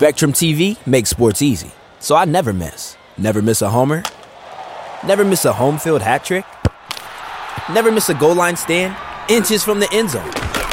Spectrum TV makes sports easy, so I never miss. Never miss a homer. Never miss a home field hat trick. Never miss a goal line stand. Inches from the end zone.